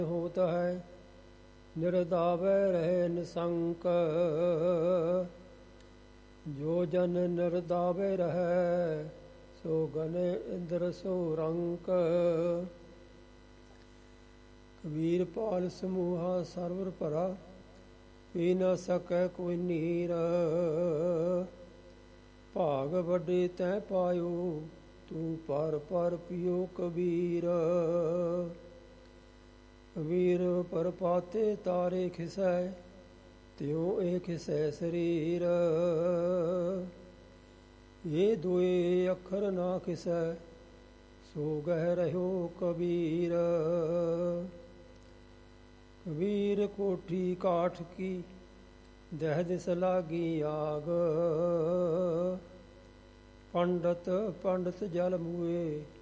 ਹੋਤ ਹੈ ਨਿਰਦਾਵੈ ਰਹਿ ਨਿਸੰਕ। ਜੋ ਜਨ ਨਿਰਦਾਵੈ ਰਹੈ ਸੋ ਗਨੇ ਇੰਦਰ ਸੋ ਰੰਕ। ਕਬੀਰ ਪਾਲ ਸਮੂਹਾ ਸਰਵਰ ਭਰਾ ਪੀ ਨ ਸਕੈ ਕੋਈ ਨੀਰ। ਭਾਗ ਵੱਡੇ ਤੈ ਪਾਇਓ ਤੂੰ ਪਰ ਪਰ ਪਿਓ ਕਬੀਰ। ਕਬੀਰ ਪਰ ਪਾਤੇ ਤਾਰੇ ਖਿਸੈ ਤਿਉ ਇਹ ਖਿਸੈ ਸਰੀਰ। ਇਹ ਦੋਏ ਅੱਖਰ ਨਾ ਖਿਸੈ ਸੋ ਗਹਿ ਰਹਿਓ ਕਬੀਰ। ਕਬੀਰ ਕੋਠੀ ਕਾਠ ਕੀ ਦਹਿ ਦਿਸ ਲਾਗੀ ਆਗ। ਪੰਡਤ ਪੰਡਤ ਜਲ ਮੂਏ